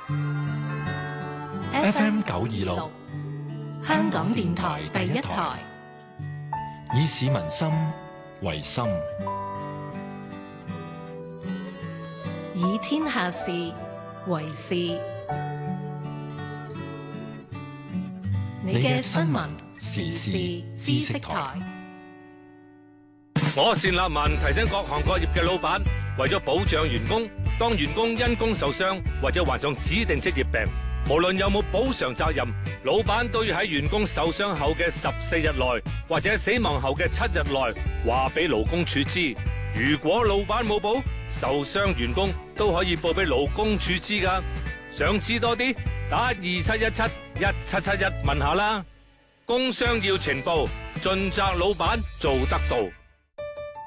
FM 926，香港電台第一台，以市民心為心， 以天下事為事。你嘅新聞時事知識台。 我單立文提醒各行各業嘅老闆，為咗保障員工，當員工因工受傷或者患上指定職業病，無論有冇補償責任，老闆都要喺員工受傷後嘅14日內，或者死亡後嘅7日內，話俾勞工處知。如果老闆冇補，受傷員工都可以報俾勞工處知㗎。想知多啲，打27171771問下啦。工傷要呈報，盡責老闆做得到。